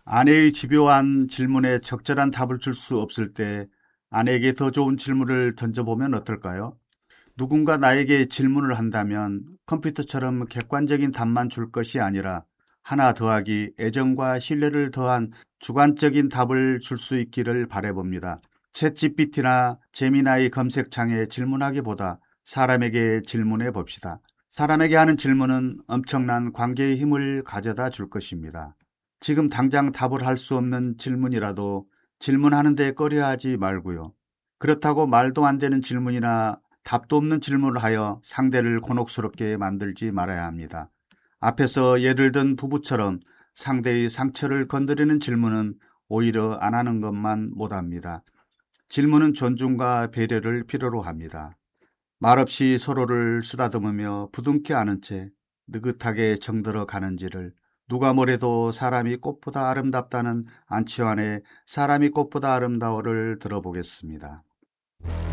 아내의 집요한 질문에 적절한 답을 줄 수 없을 때 아내에게 더 좋은 질문을 던져보면 어떨까요? 누군가 나에게 질문을 한다면 컴퓨터처럼 객관적인 답만 줄 것이 아니라 하나 더하기 애정과 신뢰를 더한 주관적인 답을 줄 수 있기를 바라봅니다. 챗GPT나 제미나이 검색창에 질문하기보다 사람에게 질문해 봅시다. 사람에게 하는 질문은 엄청난 관계의 힘을 가져다 줄 것입니다. 지금 당장 답을 할 수 없는 질문이라도 질문하는 데 꺼려하지 말고요. 그렇다고 말도 안 되는 질문이나 답도 없는 질문을 하여 상대를 곤혹스럽게 만들지 말아야 합니다. 앞에서 예를 든 부부처럼 상대의 상처를 건드리는 질문은 오히려 안 하는 것만 못합니다. 질문은 존중과 배려를 필요로 합니다. 말없이 서로를 쓰다듬으며 부둥켜 안은 채 느긋하게 정들어 가는지를 누가 뭐래도 사람이 꽃보다 아름답다는 안치환의 사람이 꽃보다 아름다워를 들어보겠습니다.